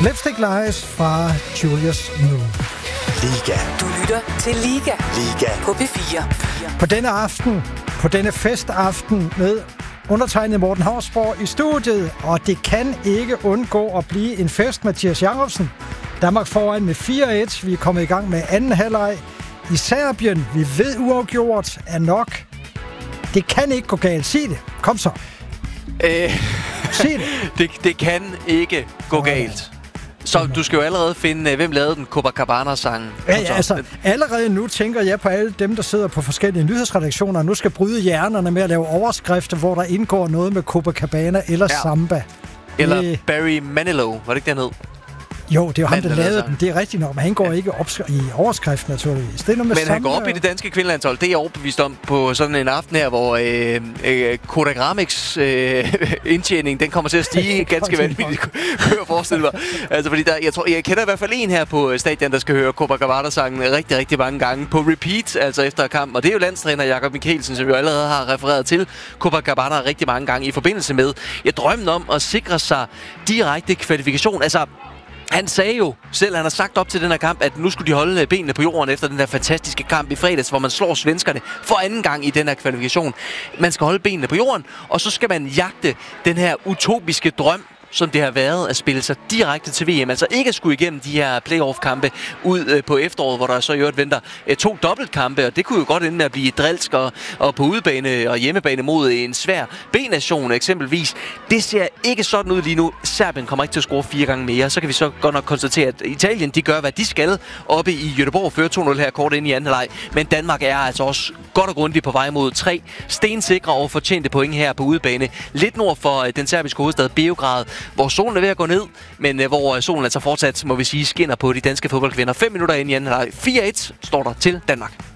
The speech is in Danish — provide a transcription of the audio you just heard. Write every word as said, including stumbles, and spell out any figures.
Lipstick Lies fra Julius Moon. Liga. Du lytter til Liga. Liga. På P fire. På denne aften, på denne festaften med undertegnet Morten Hausborg i studiet, og det kan ikke undgå at blive en fest, Mathias Jacobsen. Danmark foran med fire et. Vi er kommet i gang med anden halvleg i Serbien. Vi ved uafgjort er nok. Det kan ikke gå galt. Sig det. Kom så. Øh, Sig det. det. Det kan ikke gå Nå, galt. Så du skal jo allerede finde, hvem lavede den Copacabana-sangen. Ja, ja, altså, allerede nu tænker jeg på alle dem, der sidder på forskellige nyhedsredaktioner, og nu skal bryde hjernerne med at lave overskrifter, hvor der indgår noget med Copacabana eller ja. Samba. Eller det... Barry Manilow, var det ikke den hed? Jo, det er jo ham, der Manden, lavede altså. den. Det er rigtigt nok, men han går ja. ikke opskri- i overskriften, naturligvis. Det er noget med Men han går op Samba, i det danske kvindelandshold. Det er jeg overbevist om på sådan en aften her, hvor øh, øh, Kodak Ramix øh, indtjening, den kommer til at stige ganske vanvittigt, kunne jeg forestille mig. Altså, fordi der, jeg, tror, jeg kender i hvert fald en her på stadion, der skal høre Copacabana-sangen rigtig, rigtig mange gange på repeat, altså efter kampen. Og det er jo landstræner Jakob Mikkelsen, som jo allerede har refereret til Copacabana rigtig mange gange i forbindelse med jeg drømmen om at sikre sig direkte kvalifikation. Altså, han sagde jo selv, han har sagt op til den her kamp, at nu skulle de holde benene på jorden efter den der fantastiske kamp i fredags, hvor man slår svenskerne for anden gang i den her kvalifikation. Man skal holde benene på jorden, og så skal man jagte den her utopiske drøm, som det har været at spille sig direkte til V M. Altså ikke at skulle igennem de her playoff-kampe ud øh, på efteråret, hvor der så i øvrigt venter øh, to dobbeltkampe, og det kunne jo godt ende med at blive drilsk og, og på udebane og hjemmebane mod en svær B-nation eksempelvis. Det ser ikke sådan ud lige nu. Serbien kommer ikke til at score fire gange mere. Så kan vi så godt nok konstatere, at Italien de gør, hvad de skal oppe i Göteborg, fører to nul her kort ind i anden halvleg. Men Danmark er altså også godt og grundigt på vej mod tre stensikre og fortjente point her på udebane. Lidt nord for øh, den serbiske hovedstad Beograd, hvor solen er ved at gå ned, men øh, hvor solen altså fortsat, må vi sige, skinner på de danske fodboldkvinder. Fem minutter ind i anden halvleg. fire et står der til Danmark.